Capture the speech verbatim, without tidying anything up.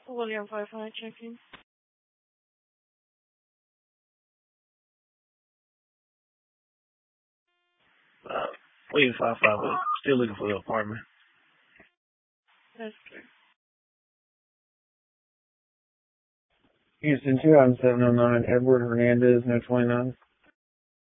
William five five checking. Uh, William five five, still looking for the apartment. That's clear. Houston two seven oh nine, Edward Hernandez, no twenty-nine.